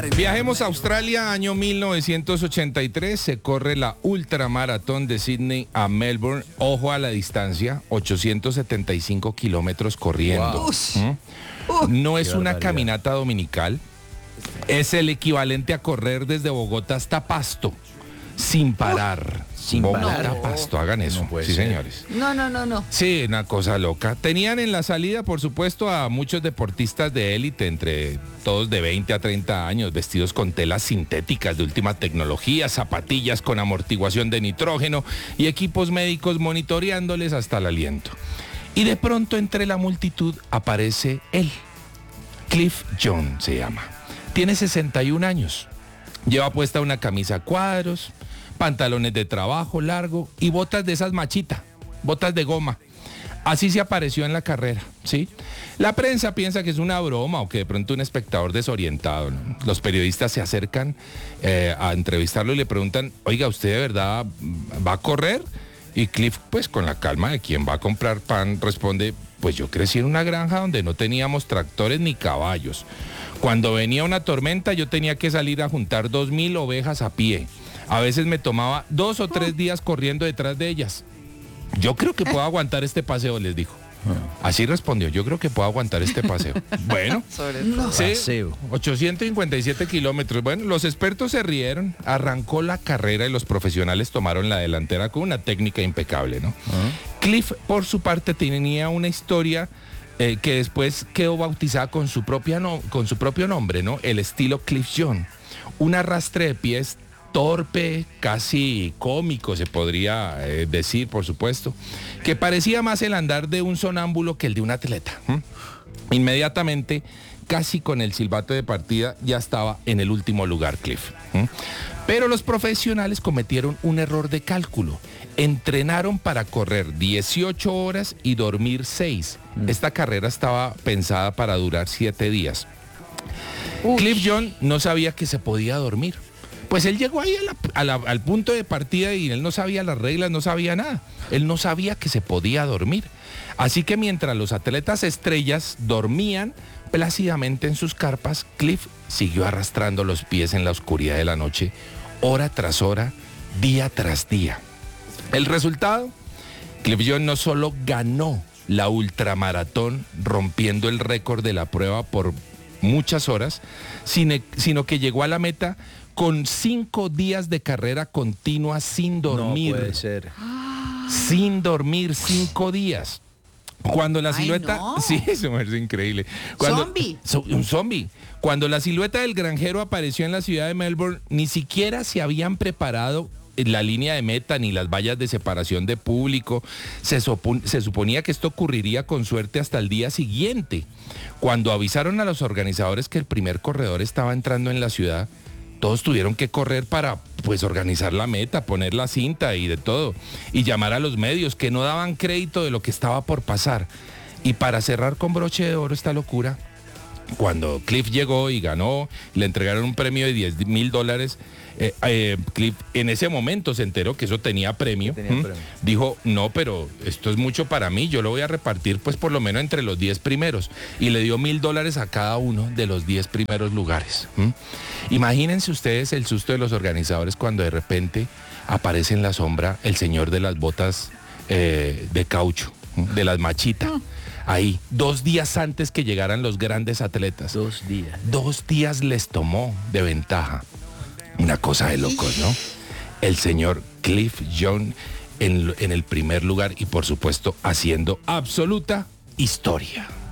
Viajemos a Australia, año 1983, se corre la ultramaratón de Sydney a Melbourne. Ojo a la distancia, 875 kilómetros corriendo. No es una caminata dominical, es el equivalente a correr desde Bogotá hasta Pasto, sin parar. Bogotá a Pasto, hagan eso, sí señores. No. Sí, una cosa loca. Tenían en la salida, por supuesto, a muchos deportistas de élite, entre todos de 20 a 30 años, vestidos con telas sintéticas de última tecnología, zapatillas con amortiguación de nitrógeno y equipos médicos monitoreándoles hasta el aliento. Y de pronto entre la multitud aparece él. Cliff John se llama. Tiene 61 años. Lleva puesta una camisa a cuadros, pantalones de trabajo largo y botas de esas machitas, botas de goma. Así se apareció en la carrera, ¿sí? La prensa piensa que es una broma o que de pronto un espectador desorientado, ¿no? Los periodistas se acercan a entrevistarlo y le preguntan, oiga, ¿usted de verdad va a correr? Y Cliff, pues con la calma de quien va a comprar pan, responde, pues yo crecí en una granja donde no teníamos tractores ni caballos. Cuando venía una tormenta yo tenía que salir a juntar 2,000 ovejas a pie. A veces me tomaba 2 o 3 días corriendo detrás de ellas. Yo creo que puedo aguantar este paseo, les dijo. Así respondió, yo creo que puedo aguantar este paseo. Bueno, sí, 857 kilómetros. Bueno, los expertos se rieron, arrancó la carrera y los profesionales tomaron la delantera con una técnica impecable, ¿no? Cliff, por su parte, tenía una historia que después quedó bautizada con su propio nombre, ¿no? El estilo Cliff John. Un arrastre de pies torpe, casi cómico se podría decir, por supuesto, que parecía más el andar de un sonámbulo que el de un atleta. Inmediatamente, casi con el silbato de partida, ya estaba en el último lugar Cliff. Pero los profesionales cometieron un error de cálculo. Entrenaron para correr 18 horas y dormir 6. Esta carrera estaba pensada para durar 7 días. Cliff John no sabía que se podía dormir. Pues él llegó ahí al punto de partida y él no sabía las reglas, no sabía nada. Él no sabía que se podía dormir. Así que mientras los atletas estrellas dormían plácidamente en sus carpas, Cliff siguió arrastrando los pies en la oscuridad de la noche, hora tras hora, día tras día. El resultado, Cliff John no solo ganó la ultramaratón rompiendo el récord de la prueba por muchas horas, sino que llegó a la meta con 5 días de carrera continua sin dormir. No puede ser. Sin dormir 5 días. Cuando la silueta... No. Sí, eso es increíble. Zombie. Un zombie. Cuando la silueta del granjero apareció en la ciudad de Melbourne, ni siquiera se habían preparado la línea de meta ni las vallas de separación de público. Se suponía que esto ocurriría con suerte hasta el día siguiente. Cuando avisaron a los organizadores que el primer corredor estaba entrando en la ciudad, todos tuvieron que correr para pues organizar la meta, poner la cinta y de todo, y llamar a los medios que no daban crédito de lo que estaba por pasar. Y para cerrar con broche de oro esta locura, cuando Cliff llegó y ganó, le entregaron un premio de $10,000. Cliff en ese momento se enteró que eso tenía premio. Dijo, no, pero esto es mucho para mí, yo lo voy a repartir pues por lo menos entre los 10 primeros. Y le dio $1,000 a cada uno de los 10 primeros lugares. Imagínense ustedes el susto de los organizadores cuando de repente aparece en la sombra el señor de las botas de caucho, de las machitas. Ahí, 2 días antes que llegaran los grandes atletas. 2 días. 2 días les tomó de ventaja. Una cosa de locos, ¿no? El señor Cliff John en el primer lugar y por supuesto haciendo absoluta historia.